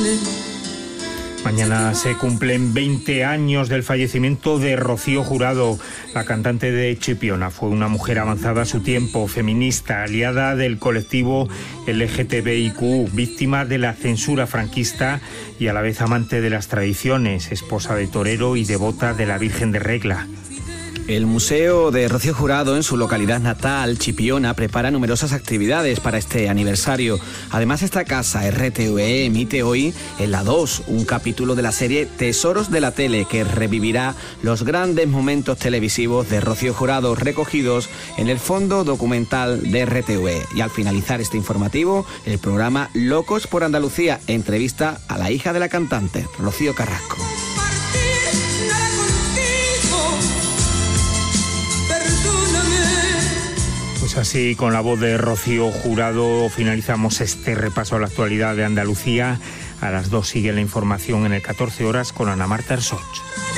Mañana se cumplen 20 años del fallecimiento de Rocío Jurado. La cantante de Chipiona fue una mujer avanzada a su tiempo, feminista, aliada del colectivo LGTBIQ, víctima de la censura franquista y a la vez amante de las tradiciones, esposa de torero y devota de la Virgen de Regla. El Museo de Rocío Jurado, en su localidad natal, Chipiona, prepara numerosas actividades para este aniversario. Además, esta casa, RTVE, emite hoy en la 2 un capítulo de la serie Tesoros de la Tele, que revivirá los grandes momentos televisivos de Rocío Jurado recogidos en el fondo documental de RTVE. Y al finalizar este informativo, el programa Locos por Andalucía entrevista a la hija de la cantante, Rocío Carrasco. Pues así, con la voz de Rocío Jurado, finalizamos este repaso a la actualidad de Andalucía. A las 2 sigue la información en el 14 horas con Ana Marta Ersoch.